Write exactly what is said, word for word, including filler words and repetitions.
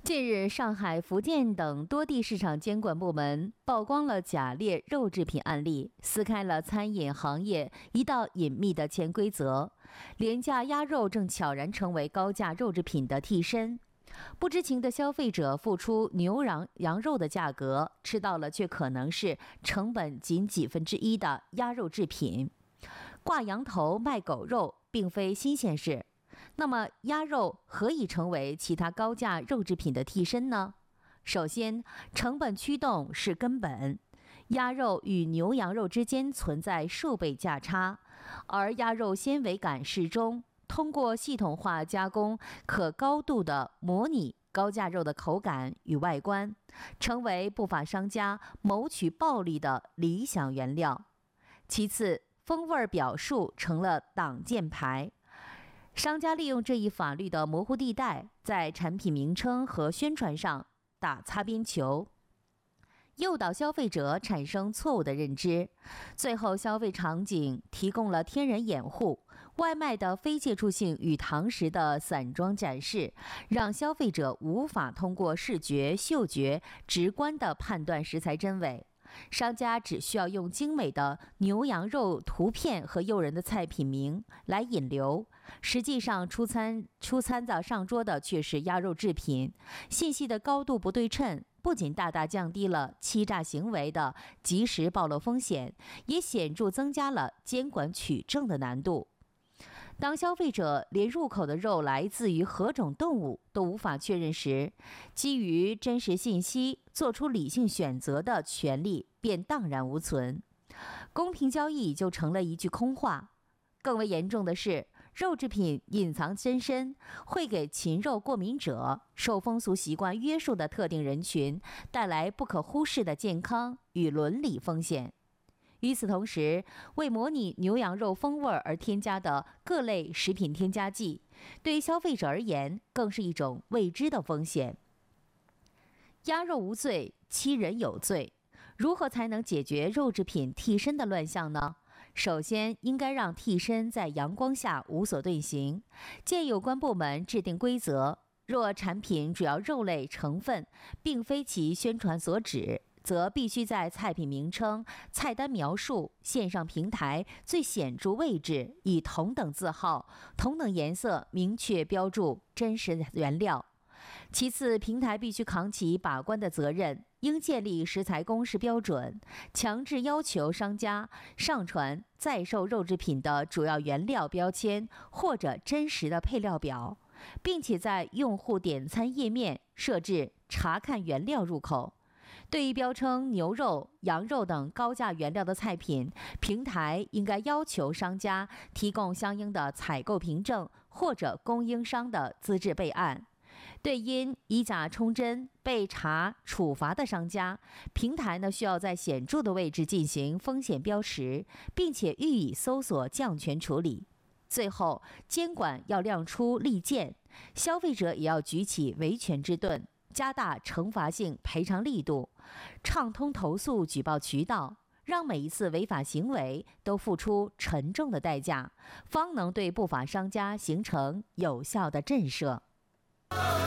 近日，上海、福建等多地市场监管部门曝光了假劣肉制品案例，撕开了餐饮行业一道隐秘的潜规则。廉价鸭肉正悄然成为高价肉制品的替身。不知情的消费者付出牛羊羊肉的价格，吃到了却可能是成本仅几分之一的鸭肉制品。挂羊头卖狗肉并非新鲜事。那么，鸭肉何以成为其他高价肉制品的替身呢？首先，成本驱动是根本。鸭肉与牛羊肉之间存在数倍价差，而鸭肉纤维感适中，通过系统化加工，可高度的模拟高价肉的口感与外观，成为不法商家谋取暴利的理想原料。其次，风味表述成了挡箭牌。商家利用这一法律的模糊地带，在产品名称和宣传上打擦边球，诱导消费者产生错误的认知。最后，消费场景提供了天然掩护，外卖的非接触性与堂食的散装展示，让消费者无法通过视觉、嗅觉直观地判断食材真伪。商家只需要用精美的牛羊肉图片和诱人的菜品名来引流，实际上出餐出餐的上桌的却是鸭肉制品。信息的高度不对称，不仅大大降低了欺诈行为的及时暴露风险，也显著增加了监管取证的难度。当消费者连入口的肉来自于何种动物都无法确认时，基于真实信息做出理性选择的权利便荡然无存，公平交易就成了一句空话。更为严重的是，肉制品隐藏真身，会给禽肉过敏者、受风俗习惯约束的特定人群带来不可忽视的健康与伦理风险。与此同时，为模拟牛羊肉风味而添加的各类食品添加剂，对消费者而言更是一种未知的风险。鸭肉无罪，欺人有罪。如何才能解决肉制品替身的乱象呢？首先，应该让替身在阳光下无所遁形，建议有关部门制定规则。若产品主要肉类成分并非其宣传所指，则必须在菜品名称、菜单描述、线上平台最显著位置以同等字号、同等颜色明确标注真实原料。其次，平台必须扛起把关的责任，应建立食材公示标准，强制要求商家上传在售肉制品的主要原料标签或者真实的配料表，并且在用户点餐页面设置查看原料入口。对于标称牛肉、羊肉等高价原料的菜品，平台应该要求商家提供相应的采购凭证或者供应商的资质备案。对因以假充真被查处罚的商家，平台呢需要在显著的位置进行风险标识，并且予以搜索降权处理。最后，监管要亮出利剑，消费者也要举起维权之盾，加大惩罚性赔偿力度，畅通投诉举报渠道，让每一次违法行为都付出沉重的代价，方能对不法商家形成有效的震慑。